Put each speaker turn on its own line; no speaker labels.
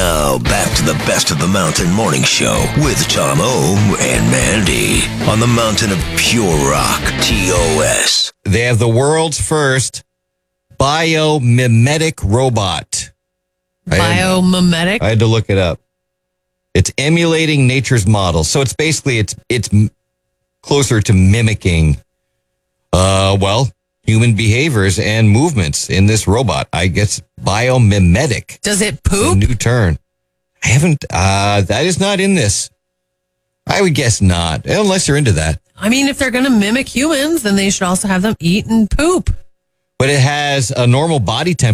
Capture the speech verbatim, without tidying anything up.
Now, back to the Best of the Mountain Morning Show with Tom O and Mandy on the mountain of pure rock, T O S.
They have the world's first biomimetic robot. I had,
Biomimetic?
I had to look it up. It's emulating nature's models. So it's basically, it's it's m- closer to mimicking, uh, well, human behaviors and movements in this robot. I guess biomimetic.
Does it
A
poop?
new turn. I haven't, uh, that is not in this. I would guess not, unless you're into that.
I mean, if they're going to mimic humans, then they should also have them eat and poop.
But it has a normal body temperature.